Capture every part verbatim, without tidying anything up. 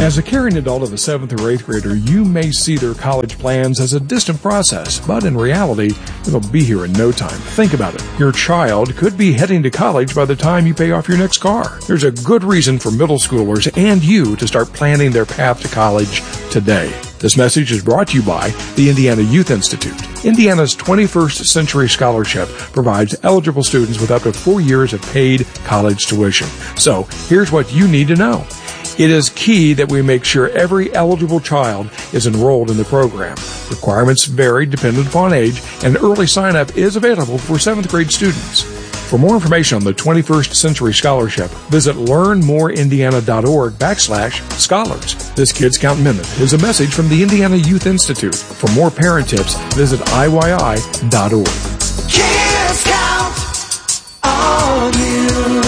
As a caring adult of a seventh or eighth grader, you may see their college plans as a distant process, but in reality, it'll be here in no time. Think about it. Your child could be heading to college by the time you pay off your next car. There's a good reason for middle schoolers and you to start planning their path to college today. This message is brought to you by the Indiana Youth Institute. Indiana's twenty-first Century Scholarship provides eligible students with up to four years of paid college tuition. So, here's what you need to know. It is key that we make sure every eligible child is enrolled in the program. Requirements vary dependent upon age, and early sign-up is available for seventh grade students. For more information on the twenty-first Century Scholarship, visit learnmoreindiana.org backslash scholars. This Kids Count Minute is a message from the Indiana Youth Institute. For more parent tips, visit I Y I dot org. Kids Count on you.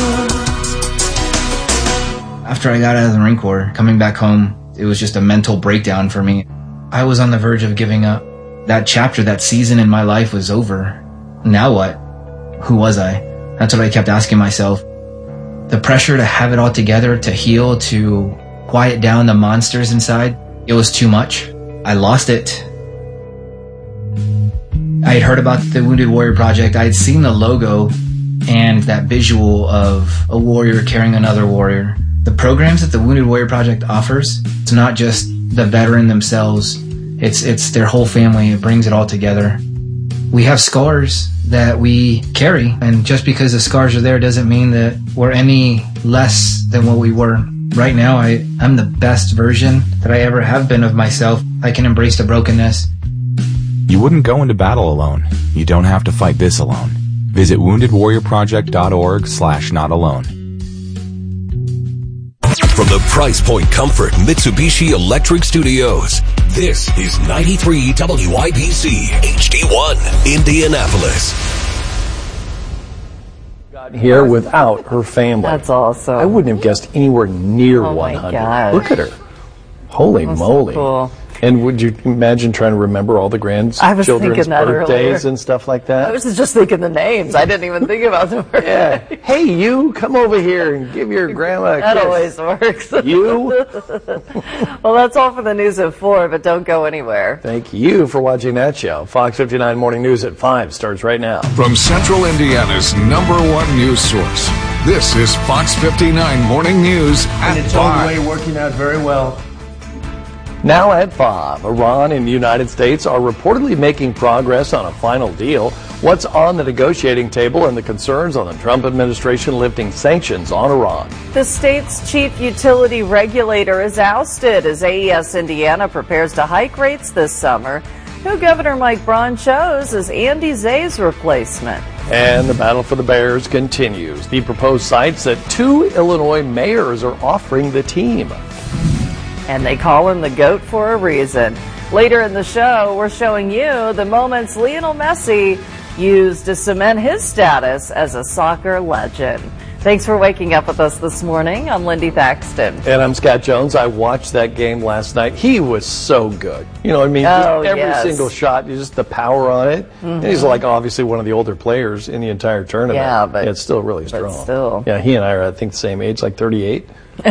After I got out of the Marine Corps, coming back home, it was just a mental breakdown for me. I was on the verge of giving up. That chapter, that season in my life was over. Now what? Who was I? That's what I kept asking myself. The pressure to have it all together, to heal, to quiet down the monsters inside, it was too much. I lost it. I had heard about the Wounded Warrior Project. I had seen the logo and that visual of a warrior carrying another warrior. The programs that the Wounded Warrior Project offers, it's not just the veteran themselves, it's it's their whole family. It brings it all together. We have scars that we carry, and just because the scars are there doesn't mean that we're any less than what we were. Right now, I, I'm the best version that I ever have been of myself. I can embrace the brokenness. You wouldn't go into battle alone. You don't have to fight this alone. Visit wounded warrior project dot org slash not alone. From the Price Point Comfort Mitsubishi Electric Studios, this is ninety-three W I B C H D one, Indianapolis. Got here without her family. That's awesome. I wouldn't have guessed anywhere near oh one hundred. My gosh. Look at her. Holy That's moly. So cool. And would you imagine trying to remember all the grandchildren's I was thinking that birthdays earlier. and stuff like that? I was just thinking the names. I didn't even think about the birthday. Yeah. Hey, you, come over here and give your grandma a That kiss. always works. You? Well, that's all for the news at four, but don't go anywhere. Thank you for watching that show. Fox fifty-nine Morning News at five starts right now. From Central Indiana's number one news source, this is Fox fifty-nine Morning News at and it's all the five. way working out very well. Now at five, Iran and the United States are reportedly making progress on a final deal. What's on the negotiating table and the concerns on the Trump administration lifting sanctions on Iran? The state's chief utility regulator is ousted as A E S Indiana prepares to hike rates this summer. Who Governor Mike Braun chose as Andy Zay's replacement. And the battle for the Bears continues. The proposed sites that two Illinois mayors are offering the team. And they call him the GOAT for a reason. Later in the show, we're showing you the moments Lionel Messi used to cement his status as a soccer legend. Thanks for waking up with us this morning. I'm Lindy Thaxton. And I'm Scott Jones. I watched that game last night. He was so good. You know what I mean? Oh, just every yes. single shot, just the power on it. Mm-hmm. And he's like obviously one of the older players in the entire tournament. Yeah, but it's still really strong. But still. Yeah, he and I are, I think, the same age, like thirty-eight.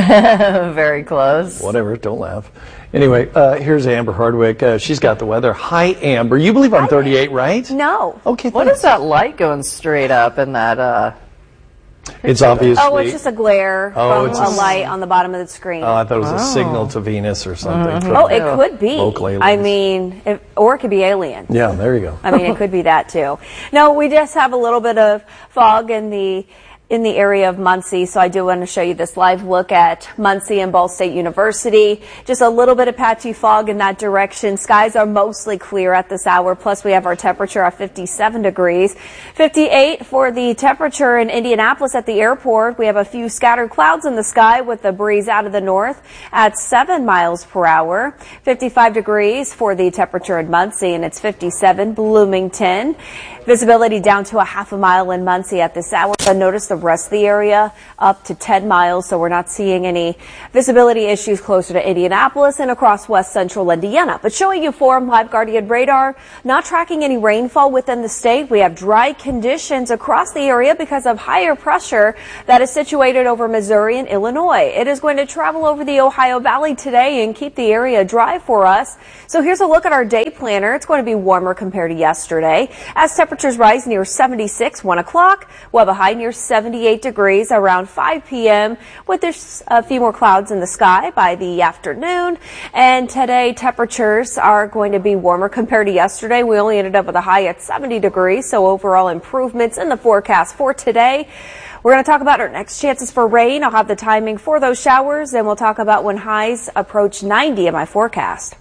Very close. Whatever, don't laugh. Anyway, uh, here's Amber Hardwick. Uh, she's got the weather. Hi, Amber. You believe I'm thirty-eight, right? No. Okay, What thanks. is that light going straight up in that, uh... It's obviously... Oh, it's just a glare Oh, from it's a a- light on the bottom of the screen. Oh, I thought it was a Oh. signal to Venus or something. Mm-hmm. from Oh, it could be. local aliens. I mean, if, or it could be aliens. Yeah, there you go. I mean, it could be that too. No, we just have a little bit of fog in the in the area of Muncie, so I do want to show you this live look at Muncie and Ball State University. Just a little bit of patchy fog in that direction. Skies are mostly clear at this hour, plus we have our temperature at fifty-seven degrees. fifty-eight for the temperature in Indianapolis at the airport. We have a few scattered clouds in the sky with a breeze out of the north at seven miles per hour. fifty-five degrees for the temperature in Muncie, and it's fifty-seven Bloomington. Visibility down to a half a mile in Muncie at this hour. So notice the rest of the area up to ten miles, so we're not seeing any visibility issues closer to Indianapolis and across west central Indiana. But showing you from Live Guardian radar, not tracking any rainfall within the state. We have dry conditions across the area because of higher pressure that is situated over Missouri and Illinois. It is going to travel over the Ohio Valley today and keep the area dry for us. So here's a look at our day planner. It's going to be warmer compared to yesterday. As temperatures rise near seventy-six, one o'clock, we'll have a high near seventy-eight degrees around five p.m. with there's a few more clouds in the sky by the afternoon. And today temperatures are going to be warmer compared to yesterday. We only ended up with a high at seventy degrees, so overall improvements in the forecast for today. We're going to talk about our next chances for rain. I'll have the timing for those showers, and we'll talk about when highs approach ninety in my forecast.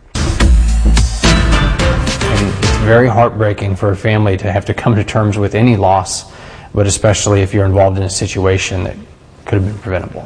And it's very heartbreaking for a family to have to come to terms with any loss, but especially if you're involved in a situation that could have been preventable.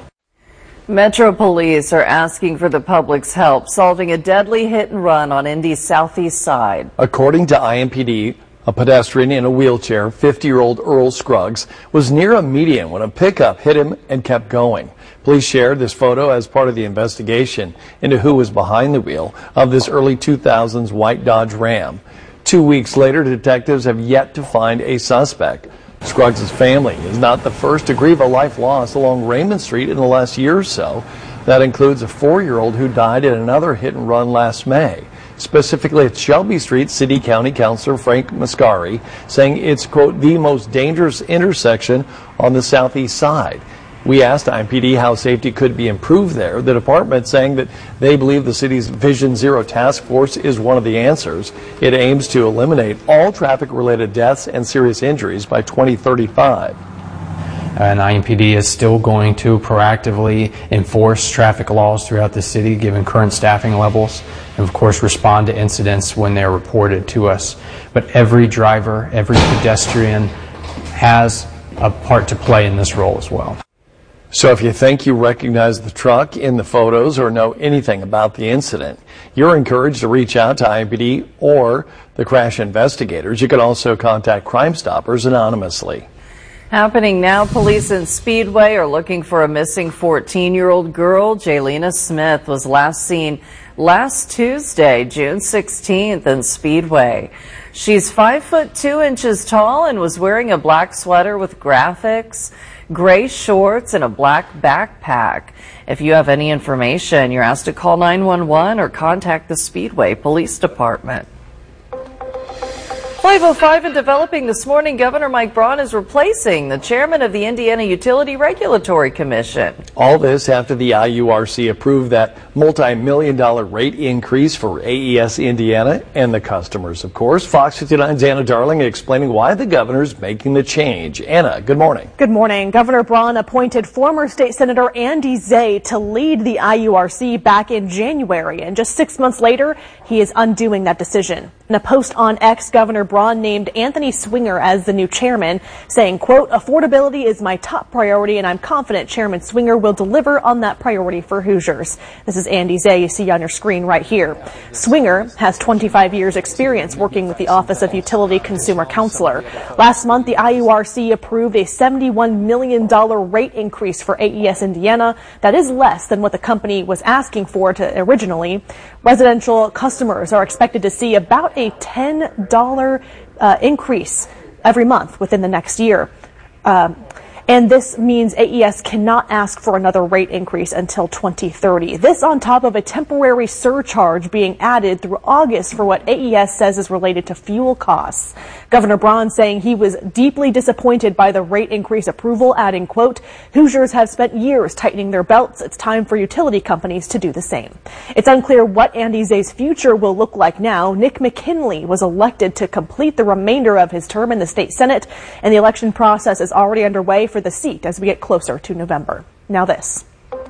Metro Police are asking for the public's help solving a deadly hit and run on Indy's southeast side. According to I M P D, a pedestrian in a wheelchair, fifty-year-old Earl Scruggs, was near a median when a pickup hit him and kept going. Police shared this photo as part of the investigation into who was behind the wheel of this early two thousands white Dodge Ram. Two weeks later, detectives have yet to find a suspect. Scruggs' family is not the first to grieve a life loss along Raymond Street in the last year or so. That includes a four-year-old who died in another hit and run last May. Specifically at Shelby Street, City County Councilor Frank Mascari saying it's, quote, the most dangerous intersection on the southeast side. We asked I M P D how safety could be improved there. The department saying that they believe the city's Vision Zero task force is one of the answers. It aims to eliminate all traffic-related deaths and serious injuries by twenty thirty-five. And I M P D is still going to proactively enforce traffic laws throughout the city, given current staffing levels, and of course respond to incidents when they're reported to us. But every driver, every pedestrian has a part to play in this role as well. So if you think you recognize the truck in the photos or know anything about the incident, you're encouraged to reach out to I M P D or the crash investigators. You can also contact Crime Stoppers anonymously. Happening now, police in Speedway are looking for a missing fourteen-year-old girl. Jaylena Smith was last seen last Tuesday, June sixteenth in Speedway. She's five foot two inches tall and was wearing a black sweater with graphics, gray shorts, and a black backpack. If you have any information, you're asked to call nine one one or contact the Speedway Police Department. five oh five in developing this morning, Governor Mike Braun is replacing the chairman of the Indiana Utility Regulatory Commission. All this after the I U R C approved that multi-million dollar rate increase for A E S Indiana and the customers, of course. Fox fifty-nine's Anna Darling explaining why the governor's making the change. Anna, good morning. Good morning. Governor Braun appointed former State Senator Andy Zay to lead the I U R C back in January, and just six months later, he is undoing that decision. In a post on X, Governor Braun named Anthony Swinger as the new chairman, saying, quote, affordability is my top priority, and I'm confident Chairman Swinger will deliver on that priority for Hoosiers. This is Andy Zay you see on your screen right here. Swinger has twenty-five years experience working with the Office of Utility Consumer Counselor. Last month, the I U R C approved a seventy-one million dollars rate increase for A E S Indiana. That is less than what the company was asking for to originally. Residential customers are expected to see about a ten dollars uh, increase every month within the next year. Um, And this means A E S cannot ask for another rate increase until twenty thirty. This on top of a temporary surcharge being added through August for what A E S says is related to fuel costs. Governor Braun saying he was deeply disappointed by the rate increase approval, adding, quote, Hoosiers have spent years tightening their belts. It's time for utility companies to do the same. It's unclear what Andy Zay's future will look like now. Nick McKinley was elected to complete the remainder of his term in the state Senate, and the election process is already underway for the seat as we get closer to November. Now this.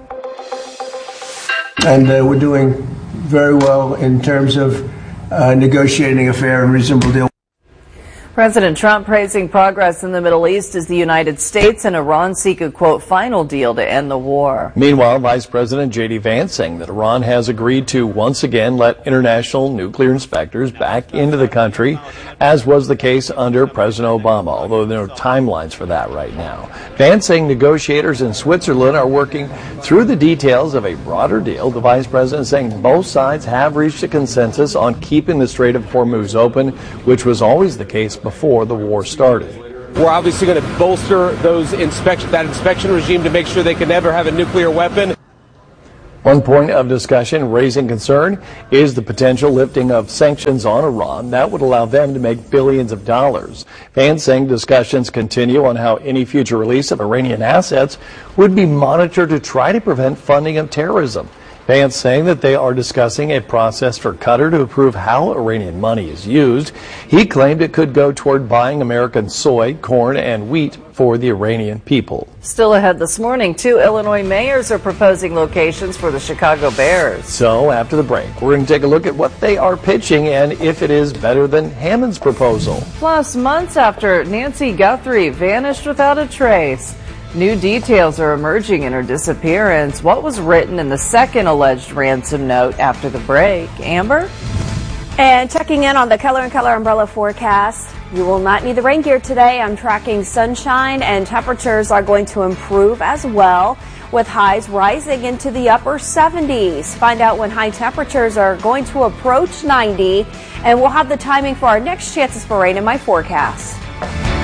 And uh, we're doing very well in terms of uh, negotiating a fair and reasonable deal. President Trump praising progress in the Middle East as the United States and Iran seek a, quote, final deal to end the war. Meanwhile, Vice President J D Vance saying that Iran has agreed to once again let international nuclear inspectors back into the country, as was the case under President Obama, although there are timelines for that right now. Vance saying negotiators in Switzerland are working through the details of a broader deal. The Vice President saying both sides have reached a consensus on keeping the Strait of Hormuz open, which was always the case before the war started. We're obviously going to bolster those inspection, that inspection regime to make sure they can never have a nuclear weapon. One point of discussion raising concern is the potential lifting of sanctions on Iran. That would allow them to make billions of dollars. Vance saying discussions continue on how any future release of Iranian assets would be monitored to try to prevent funding of terrorism. Vance saying that they are discussing a process for Qatar to approve how Iranian money is used. He claimed it could go toward buying American soy, corn, and wheat for the Iranian people. Still ahead this morning, two Illinois mayors are proposing locations for the Chicago Bears. So after the break, we're going to take a look at what they are pitching and if it is better than Hammond's proposal. Plus, months after Nancy Guthrie vanished without a trace, new details are emerging in her disappearance. What was written in the second alleged ransom note after the break? Amber? And checking in on the Keller and Keller umbrella forecast, you will not need the rain gear today. I'm tracking sunshine, and temperatures are going to improve as well, with highs rising into the upper seventies. Find out when high temperatures are going to approach ninety, and we'll have the timing for our next chances for rain in my forecast.